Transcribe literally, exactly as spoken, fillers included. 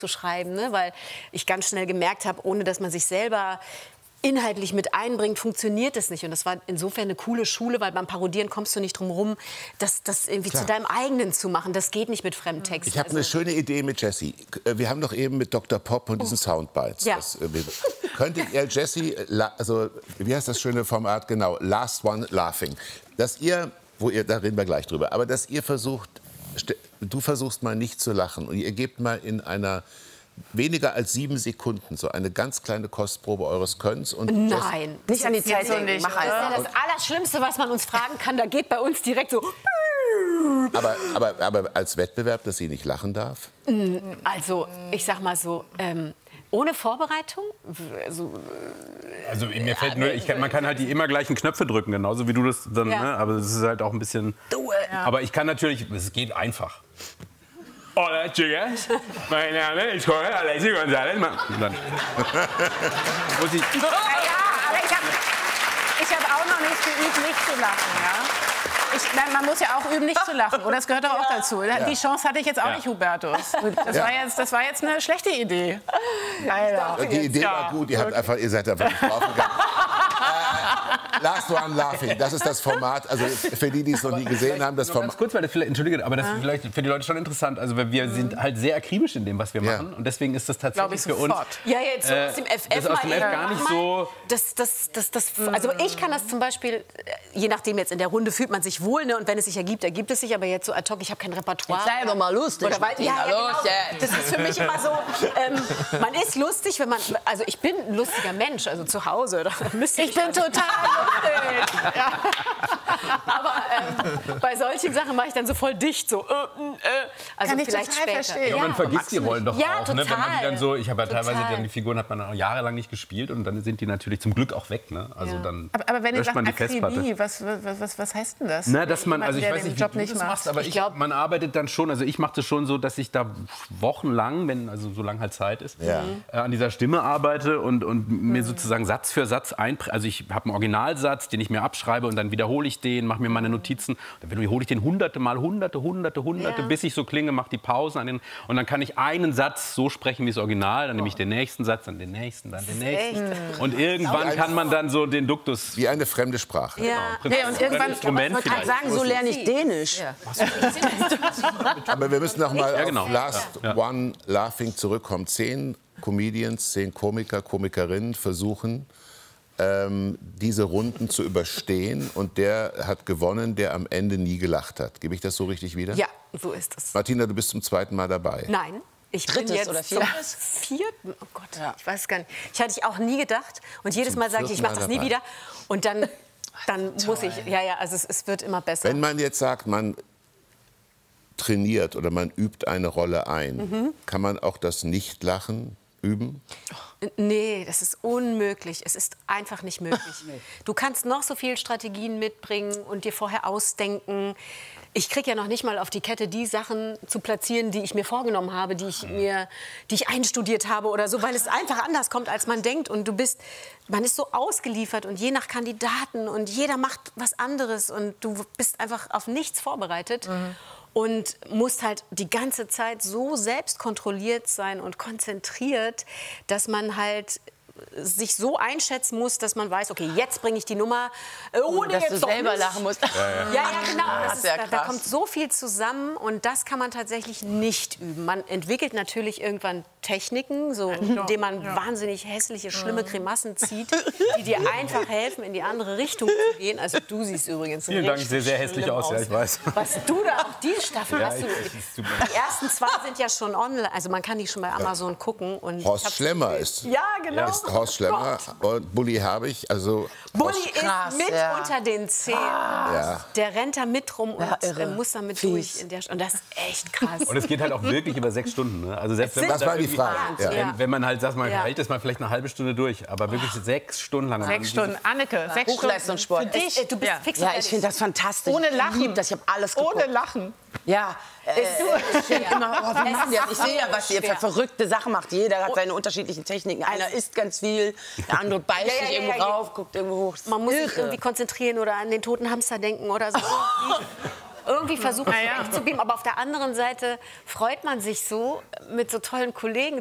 zu schreiben, ne? Weil ich ganz schnell gemerkt habe, ohne dass man sich selber inhaltlich mit einbringt, funktioniert das nicht. Und das war insofern eine coole Schule, weil beim Parodieren kommst du nicht drum rum, das, das irgendwie Klar. zu deinem eigenen zu machen. Das geht nicht mit Fremdtext. Ich habe also. eine schöne Idee mit Jessie. Wir haben doch eben mit Doktor Pop und diesen Soundbites. Ja. Das, äh, könntet ihr Jessie, also wie heißt das schöne Format genau, Last One Laughing, dass ihr, wo ihr, da reden wir gleich drüber, aber dass ihr versucht, du versuchst mal nicht zu lachen und ihr gebt mal in einer weniger als sieben Sekunden so eine ganz kleine Kostprobe eures Könnens. Und Nein, nicht an die Zeit so denken. Mach das ist ja das Allerschlimmste, was man uns fragen kann. Da geht bei uns direkt so. Aber, aber, aber als Wettbewerb, dass sie nicht lachen darf? Also, ich sag mal so, ähm, ohne Vorbereitung? Also, also mir fällt nur, ich kann, man kann halt die immer gleichen Knöpfe drücken, genauso wie du das dann, ja. ne? Aber es ist halt auch ein bisschen... Ja. Aber ich kann natürlich, es geht einfach. Hola, chicas. Mein Name ist Jorge Alexis González. Dann muss ich... Ja, aber ich habe ich hab auch noch nicht geübt, nicht zu lachen, ja? Ich, nein, man muss ja auch üben, nicht zu lachen. Und das gehört doch auch dazu. Ja. Die Chance hatte ich jetzt auch ja. nicht, Hubertus. Das, ja. war jetzt, das war jetzt eine schlechte Idee. Leider. Die Idee ja. war gut. Ihr, habt einfach, ihr seid einfach nicht draufgegangen. äh, Last One Laughing, das ist das Format. Also für die, die es noch nie gesehen haben, das Format. Ganz kurz, weil das vielleicht, Entschuldige, aber das ist vielleicht für die Leute schon interessant. Also wir sind halt sehr akribisch in dem, was wir machen. Ja. Und deswegen ist das tatsächlich für uns... Ja, jetzt so aus dem F F das aus dem F gar nicht so... Das, das, das, das, also ich kann das zum Beispiel, je nachdem jetzt in der Runde fühlt man sich wohl, ne? Und wenn es sich ergibt, ergibt es sich. Aber jetzt so ad hoc, ich habe kein Repertoire. Sei doch mal lustig. Oder weil, ja, ja, genau. Das ist für mich immer so, ähm, man ist lustig, wenn man, also ich bin ein lustiger Mensch, also zu Hause. Ich, ich bin also total lustig. Ja. Aber ähm, bei solchen Sachen mache ich dann so voll dicht, so. Äh, äh, also Kann ich vielleicht total später. verstehen. Ja, man vergisst die Rollen doch ja, auch, total. ne? Wenn man die dann so, ich habe ja teilweise Total. dann die Figuren hat man auch jahrelang nicht gespielt und dann sind die natürlich zum Glück auch weg, ne? Also Ja. dann aber, aber wenn ihr löscht sagt man die Akribie, Festplatte. was, was, was, was heißt denn das? Na, dass man, also ich Jemand, weiß nicht, Job wie du nicht das macht. machst, aber Ich ich glaub- man arbeitet dann schon, also ich mache das schon so, dass ich da wochenlang, wenn, also so lange halt Zeit ist, Ja. äh, an dieser Stimme arbeite und, und mir sozusagen Satz für Satz einpräge. Also ich habe einen Originalsatz, den ich mir abschreibe und dann wiederhole ich den, mache mir meine Notizen. Dann wiederhole ich den hunderte Mal, hunderte, hunderte, hunderte, Ja. bis ich so klinge, mache die Pausen an den, und dann kann ich einen Satz so sprechen wie das Original, dann nehme ich den nächsten Satz, dann den nächsten, dann den nächsten. Und irgendwann kann man dann so den Duktus... Wie eine fremde Sprache. Ja. Genau, Nee, und irgendwann- Instrument Ich kann vielleicht. sagen, so lerne ich Dänisch. Ja. Aber wir müssen noch mal Ja, auf genau. Last Ja. One Laughing zurückkommen. Zehn Comedians, zehn Komiker, Komikerinnen versuchen, ähm, diese Runden zu überstehen. Und der hat gewonnen, der am Ende nie gelacht hat. Gebe ich das so richtig wieder? Ja, so ist es. Martina, du bist zum zweiten Mal dabei. Nein. Ich bin Drittes jetzt oder zum viertes? vierten. Oh Gott, ich weiß gar nicht. Ich hatte ich auch nie gedacht. Und jedes Zum Mal sage ich, ich vierten mache Mal das nie dabei. wieder. Und dann, dann muss ich. Ja, ja, also es, es wird immer besser. Wenn man jetzt sagt, man trainiert oder man übt eine Rolle ein, Mhm. kann man auch das Nicht-Lachen üben? Nee, das ist unmöglich. Es ist einfach nicht möglich. Du kannst noch so viele Strategien mitbringen und dir vorher ausdenken. Ich kriege ja noch nicht mal auf die Kette, die Sachen zu platzieren, die ich mir vorgenommen habe, die ich mir, die ich einstudiert habe oder so, weil es einfach anders kommt, als man denkt. Und du bist, man ist so ausgeliefert und je nach Kandidaten und jeder macht was anderes und du bist einfach auf nichts vorbereitet. Und musst halt die ganze Zeit so selbstkontrolliert sein und konzentriert, dass man halt sich so einschätzen muss, dass man weiß, okay, jetzt bringe ich die Nummer, äh, ohne Dass jetzt du doch selber nicht. lachen musst. Ja, ja, genau. Das ist, sehr da, da krass. kommt so viel zusammen und das kann man tatsächlich nicht üben. Man entwickelt natürlich irgendwann Techniken, so, indem man wahnsinnig hässliche, schlimme Grimassen zieht, die dir einfach helfen, in die andere Richtung zu gehen. Also du siehst übrigens Vielen Dank, ich richtig sehe sehr hässlich schlimm aus, ja, ich weiß. Was du da auch diese Staffel Ja, hast du. ich- das ist super. Die ersten zwei sind ja schon online, also man kann die schon bei Amazon gucken. Und ich Horst hab's Schlemmer gesehen. ist, Ja, genau. ist Horst Schlemmer und Bully Habich. Also Bulli Horst- Krass, ist mit ja. unter den Zehen. Ja. Der rennt da mit rum und Ja, irre. äh, muss damit Fies. durch. In der, und das ist echt krass. Und es geht halt auch wirklich über sechs Stunden. Ne? Also selbst wenn man Das war die irgendwie- Frage. Ja. Wenn, wenn man halt sagt, man Ja. hält das mal vielleicht eine halbe Stunde durch, aber wirklich sechs Stunden lang. Sechs Stunden. Anneke, sechs Stunden. Hochleistungssport. Für dich. Äh, du bist ja. fix und Ja, ich fertig. finde das fantastisch. Ohne Ich Lachen. lieb das, ich habe alles geguckt. Ohne Lachen. Ja, äh, ich denk immer, oh, wie machen die das? Ich sehe ja, was ihr für schwer. verrückte Sachen macht. Jeder hat seine unterschiedlichen Techniken. Einer isst ganz viel, der andere beißt Ja, ja, sich ja, irgendwo ja, ja. rauf, guckt irgendwo hoch. Man muss sich Irre. irgendwie konzentrieren oder an den toten Hamster denken oder so. irgendwie versucht es Ja, ja. echt zu beamen. Aber auf der anderen Seite freut man sich so, mit so tollen Kollegen